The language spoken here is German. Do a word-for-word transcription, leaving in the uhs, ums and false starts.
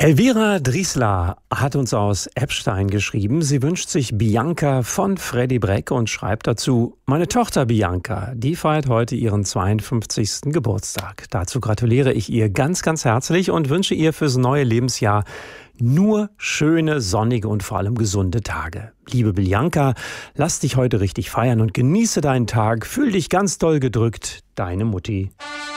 Elvira Driesler hat uns aus Eppstein geschrieben. Sie wünscht sich Bianca von Freddy Breck und schreibt dazu: Meine Tochter Bianca, die feiert heute ihren zweiundfünfzigsten Geburtstag. Dazu gratuliere ich ihr ganz, ganz herzlich und wünsche ihr fürs neue Lebensjahr nur schöne, sonnige und vor allem gesunde Tage. Liebe Bianca, lass dich heute richtig feiern und genieße deinen Tag. Fühl dich ganz doll gedrückt. Deine Mutti.